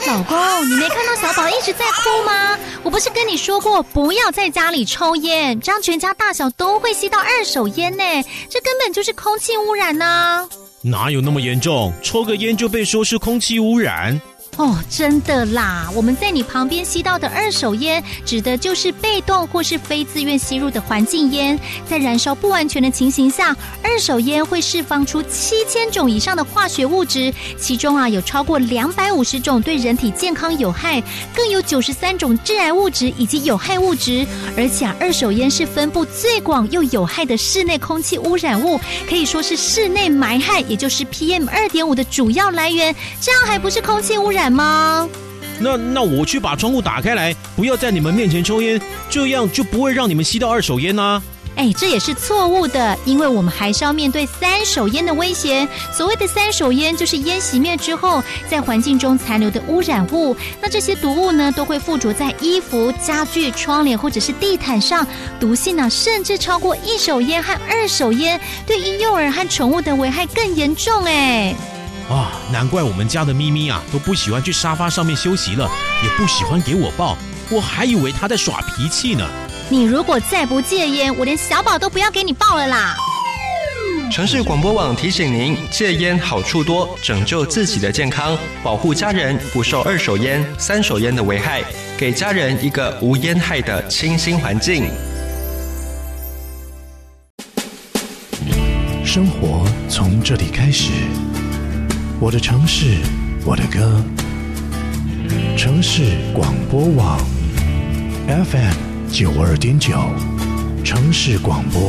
老公，你没看到小宝一直在哭吗？我不是跟你说过不要在家里抽烟，这样全家大小都会吸到二手烟呢，这根本就是空气污染啊。 哪有那么严重？抽个烟就被说是空气污染？ 哦，真的啦，我们在你旁边吸到的二手烟，指的就是被动或是非自愿吸入的环境烟。在燃烧不完全的情形下，二手烟会释放出7000种以上的化学物质，其中有超过250种对人体健康有害，更有93种致癌物质以及有害物质。而且二手烟是分布最广又有害的室内空气污染物，可以说是室内霾害，也就是 PM2.5 的主要来源。这样还不是空气污染吗？ 那我去把窗户打开来，不要在你们面前抽烟，这样就不会让你们吸到二手烟啊。 这也是错误的，因为我们还是要面对三手烟的威胁。所谓的三手烟，就是烟熄灭之后，在环境中残留的污染物。那这些毒物呢，都会附着在衣服、家具、窗帘或者是地毯上，毒性甚至超过一手烟和二手烟，对婴幼儿和宠物的危害更严重难怪我们家的咪咪都不喜欢去沙发上面休息了，也不喜欢给我抱，我还以为他在耍脾气呢。 你如果再不戒烟，我连小宝都不要给你抱了啦。 城市广播网提醒您，戒烟好处多，拯救自己的健康，保护家人不受二手烟、三手烟的危害，给家人一个无烟害的清新环境。 生活从这里开始，我的城市，我的歌。城市广播网 FM92.9，城市广播。